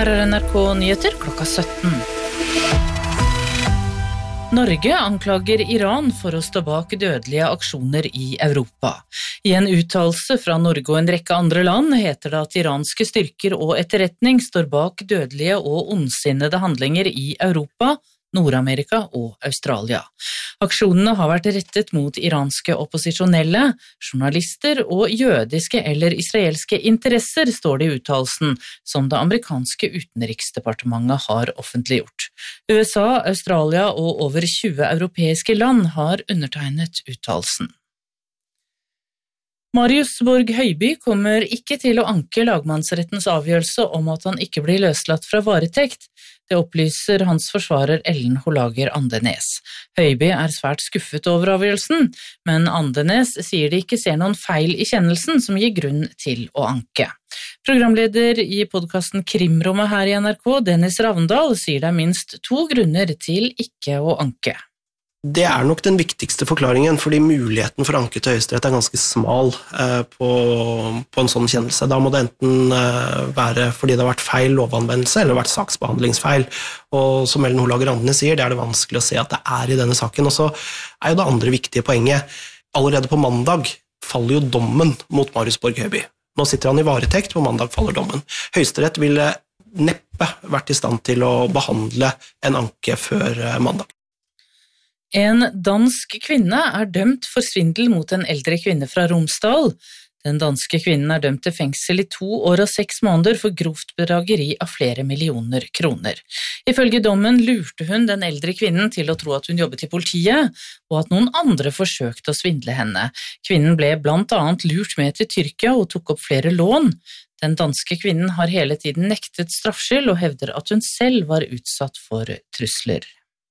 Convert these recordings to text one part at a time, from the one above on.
Her NRK Nyheter klokka 17. Norge anklager Iran for å stå bak dødelige aksjoner i Europa. I en uttalelse fra Norge og en rekke andre land heter det at iranske styrker og etterretning står bak dødelige og ondsinnede handlinger i Europa, Nord-Amerika og Australia. Aksjonene har vært rettet mot iranske opposisjonelle, journalister og jødiske eller israelske interesser, står det i uttalelsen som det amerikanske utenriksdepartementet har offentliggjort. USA, Australia og over 20 europeiske land har undertegnet uttalelsen. Marius Borg Høiby kommer ikke til å anke lagmannsrettens avgjørelse om at han ikke blir løslatt fra varetekt. Det opplyser hans forsvarer Ellen Holager Andenes. Høiby er svært skuffet over avgjørelsen, men Andenes sier de ikke ser noen feil i kjennelsen som gir grunn til å anke. Programleder i podcasten Krimrommet her i NRK, Dennis Ravndal, sier det er minst 2 grunner til ikke å anke. Det er nok den viktigste forklaringen, fordi muligheten for anke til Høyesterett er ganske smal på en sånn kjennelse. Da må det enten være fordi det har vært feil lovanvendelse eller vært saksbehandlingsfeil. Og som Ellen Holager Andenes sier, det er det vanskelig å se at det er i denne saken. Og så er jo det andre viktige poenget. Allerede på mandag faller jo dommen mot Marius Borg Høiby. Nå sitter han i varetekt, på mandag faller dommen. Høyesterett ville neppe vært i stand til å behandle en anke før mandag. En dansk kvinne er dømt for svindel mot en eldre kvinne fra Romsdal. Den danske kvinnen er dømt til fengsel i 2 år og 6 måneder for grovt bedrageri av flere millioner kroner. Ifølge dommen lurte hun den eldre kvinnen til å tro at hun jobbet i politiet, og at noen andre forsøkte å svindle henne. Kvinnen ble blant annet lurt med til Tyrkia og tok opp flere lån. Den danske kvinnen har hele tiden nektet straffskyld og hevder at hun selv var utsatt for trusler.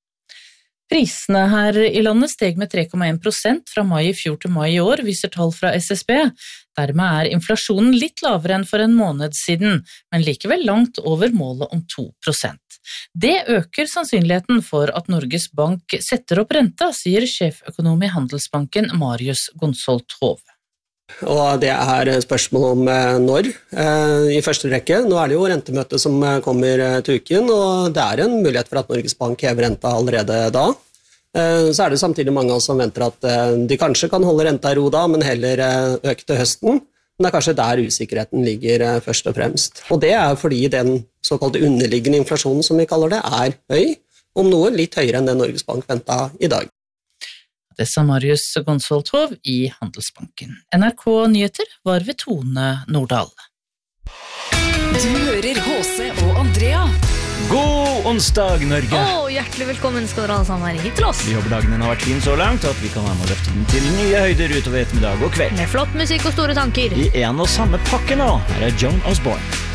Prisene her i landet steg med 3,1% fra mai i fjor til mai i år, viser tall fra SSB. Dermed er inflasjonen litt lavere enn for en måned siden, men likevel langt over målet om 2%. Det øker sannsynligheten for at Norges Bank setter opp renta, sier sjeføkonom i Handelsbanken Marius Gonsolt Hov. Og det er spørsmål om når, i første rekke. Nå er det jo rentemøte som kommer til uken, og det er en mulighet for at Norges Bank hever renta allerede da. Så er det samtidig mange som venter at de kanskje kan holde renta i ro da, men heller øke til høsten. Men det er kanskje der usikkerheten ligger først og fremst. Og det er fordi den såkalte underliggende inflasjonen, som vi kaller det, er høy, om noe litt høyere enn det Norges Bank ventet i dag. Det sa Marius Gonsolt Hov i Handelsbanken. NRK Nyheter var ved Tone Nordahl. Du hører H.C. og Andrea. God onsdag, Norge! Hjertelig velkommen skal dere alle sammen være hit til oss. Vi håper dagen din har vært fin så langt, at vi kan være med å løfte den til nye høyder utover ettermiddag og kveld. Med flott musikk og store tanker. I en og samme pakke nå, her er Joan Osborne.